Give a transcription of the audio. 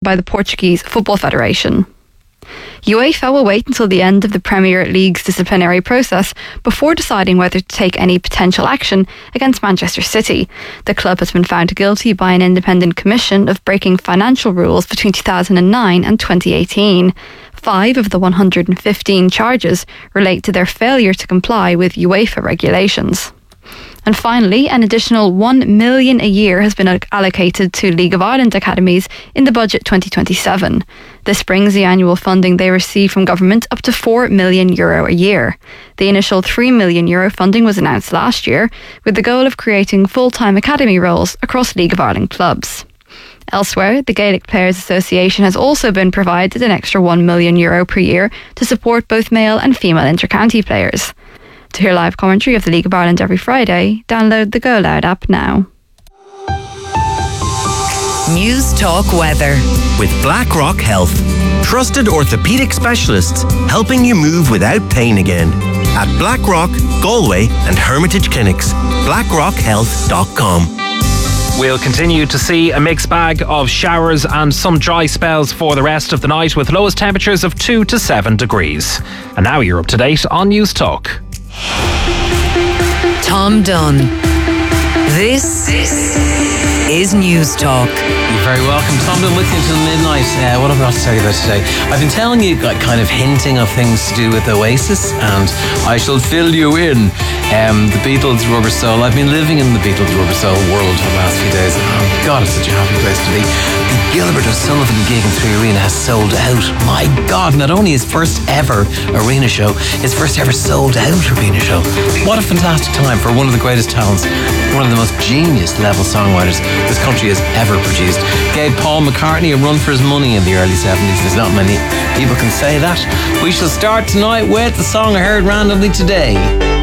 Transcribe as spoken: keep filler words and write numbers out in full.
by the Portuguese Football Federation. UEFA will wait until the end of the Premier League's disciplinary process before deciding whether to take any potential action against Manchester City. The club has been found guilty by an independent commission of breaking financial rules between two thousand nine and twenty eighteen. Five of the one hundred fifteen charges relate to their failure to comply with UEFA regulations. And finally, an additional one million dollars a year has been allocated to League of Ireland academies in the budget twenty twenty-seven. This brings the annual funding they receive from government up to four million euro a year. The initial three million euro funding was announced last year, with the goal of creating full-time academy roles across League of Ireland clubs. Elsewhere, the Gaelic Players Association has also been provided an extra one million euro per year to support both male and female inter-county players. To hear live commentary of the League of Ireland every Friday, download the Go Loud app now. News Talk Weather with Blackrock Health. Trusted orthopaedic specialists helping you move without pain again. At Blackrock, Galway and Hermitage Clinics. blackrock health dot com. We'll continue to see a mixed bag of showers and some dry spells for the rest of the night, with lowest temperatures of two to seven degrees. And now you're up to date on News Talk. Tom Dunn. This is News Talk. You're very welcome. Tom Dunn with you until midnight. Uh, what have I got to tell you about today? I've been telling you, like, kind of hinting of things to do with Oasis, and I shall fill you in. Um, the Beatles Rubber Soul. I've been living in the Beatles Rubber Soul world for the last few days. Oh God, it's such a happy place to be. The Gilbert O'Sullivan gig in Three Arena has sold out. My God, not only his first ever arena show, his first ever sold out arena show. What a fantastic time for one of the greatest talents, one of the most genius level songwriters this country has ever produced. Gave Paul McCartney a run for his money in the early seventies. There's not many people can say that. We shall start tonight with the song I heard randomly today.